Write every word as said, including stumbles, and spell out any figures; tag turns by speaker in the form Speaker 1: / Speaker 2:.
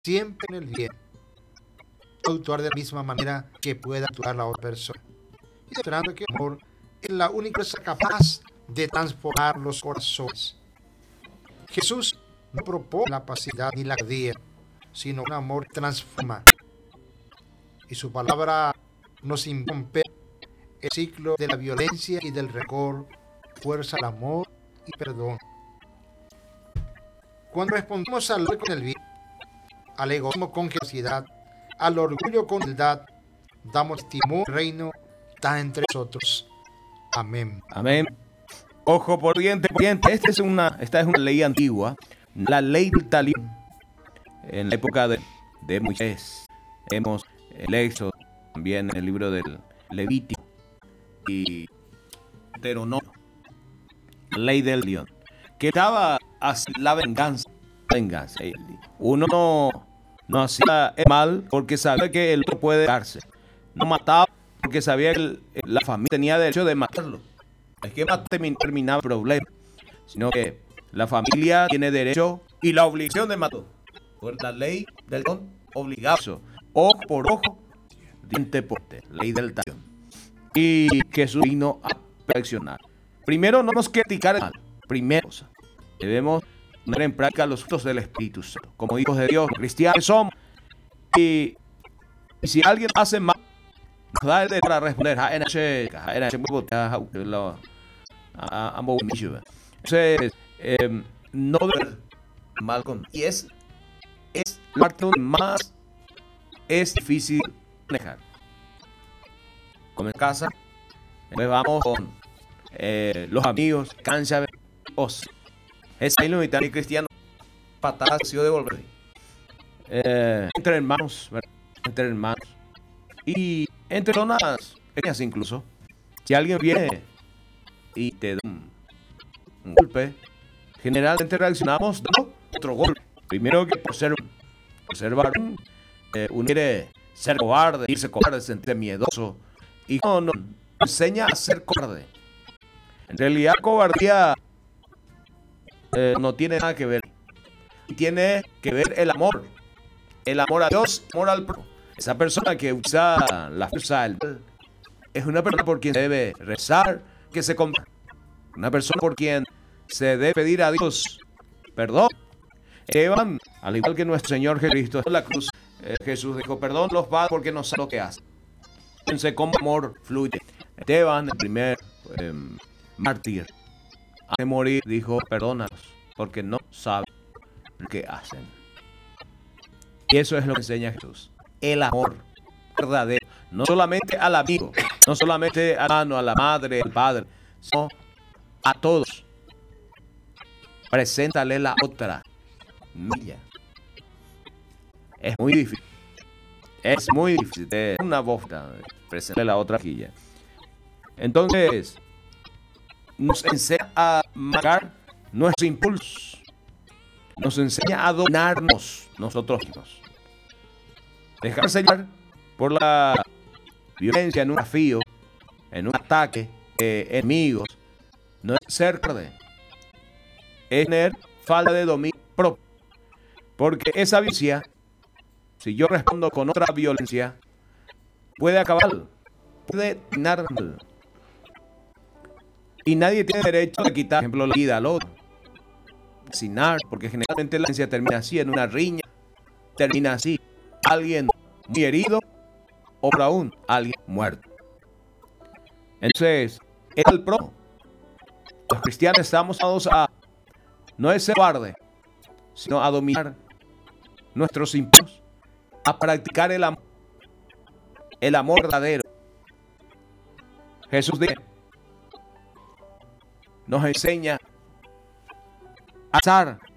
Speaker 1: siempre en el bien, actuar de la misma manera que pueda actuar la otra persona, y esperando que el amor es la única cosa capaz de transformar los corazones. Jesús no propone la pasividad ni la cobardía, sino un amor que transforma. Y su palabra nos impone el ciclo de la violencia y del rencor, fuerza al amor y perdón. Cuando respondemos al mal con el bien, al egoísmo con generosidad, al orgullo con humildad, damos testimonio del reino está entre nosotros. Amén.
Speaker 2: Amén. Ojo por diente, por diente. Esta es una, esta es una ley antigua, la ley del talión. En la época de, de Moisés, vemos el Éxodo, también en el libro del Levítico y Deuteronomio, la ley del león, que estaba hacia la venganza. venganza. Uno no, no hacía el mal porque sabía que el otro puede darse. No mataba porque sabía que el, la familia tenía derecho de matarlo. Es que no terminaba el problema, sino que la familia tiene derecho y la obligación de matar. Por la ley del león obligaba eso. Ojo por ojo, diente por diente, ley del talión. Y Jesús vino a perfeccionar. Primero, no nos criticar el mal. Primero, debemos poner en práctica los frutos del Espíritu Santo. Como hijos de Dios, cristianos somos. Y, y si alguien hace mal, nos da el derecho para responder. Entonces, eh, no debe mal con. Y es, es la parte donde más es difícil manejar. Como en casa, después vamos con eh, los amigos, cancha, os. Es ahí lo militar y cristiano, patadas, ha sido devolver. Eh, entre hermanos, ¿verdad? Entre hermanos. Y entre personas pequeñas incluso. Si alguien viene y te da un, un golpe, generalmente reaccionamos dando otro golpe. Primero que por ser, por ser varón, eh, uno quiere ser cobarde, irse cobarde, sentirse miedoso. Y no, no, enseña a ser cobarde. En realidad, cobardía eh, no tiene nada que ver. Tiene que ver el amor. El amor a Dios, el amor al prójimo. Esa persona que usa la fuerza es una persona por quien se debe rezar, que se compra. Una persona por quien se debe pedir a Dios perdón. Esteban, al igual que nuestro Señor Jesucristo en la cruz, eh, Jesús dijo, perdón los padres porque no saben lo que hacen. Fíjense cómo amor fluye. Esteban, el primer eh, mártir, antes de morir, dijo, perdónalos porque no saben lo que hacen. Y eso es lo que enseña Jesús. El amor verdadero. No solamente al amigo, no solamente al hermano, a la madre, al padre, sino a todos. Preséntale la otra milla. Es muy difícil. Es muy difícil. Es una bofta. Preséntale la otra quilla. Entonces, nos enseña a marcar nuestros impulsos. Nos enseña a dominarnos nosotros mismos. Dejarse llevar por la violencia en un desafío, en un ataque de enemigos, no es ser cobarde, es tener falta de dominio propio. Porque esa violencia, si yo respondo con otra violencia, puede acabar, puede terminar mal. Y nadie tiene derecho a quitar, por ejemplo, la vida al otro. Asesinar, porque generalmente la violencia termina así, en una riña, termina así. Alguien muy herido o por aún alguien muerto. Entonces, es el prójimo. Los cristianos estamos llamados a no es ser cobarde, sino a dominar nuestros impulsos, a practicar el amor, el amor verdadero. Jesús dice, nos enseña a amar